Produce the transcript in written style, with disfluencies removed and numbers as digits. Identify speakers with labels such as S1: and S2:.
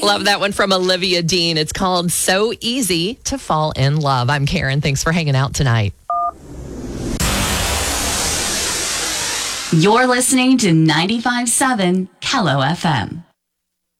S1: Love that one from Olivia Dean. It's called So Easy to Fall in Love. I'm Karen. Thanks for hanging out tonight.
S2: You're listening to 95.7 Kello FM.